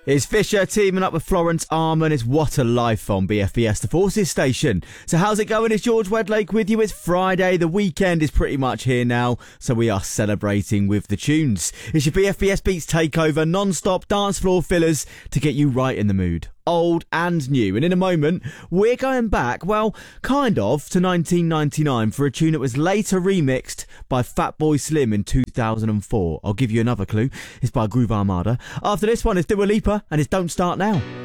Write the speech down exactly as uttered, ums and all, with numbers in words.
It's Fisher teaming up with Florence Arman. It's What a Life on B F B S, the Forces station. So how's it going? It's George Wedlake with you. It's Friday. The weekend is pretty much here now, so we are celebrating with the tunes. It's your B F B S Beats Takeover, non-stop dance floor fillers to get you right in the mood. Old and new. And in a moment, we're going back, well, kind of, to nineteen ninety-nine for a tune that was later remixed by Fatboy Slim in two thousand four. I'll give you another clue. It's by Groove Armada. After this one, it's Dua Lipa and it's Don't Start Now.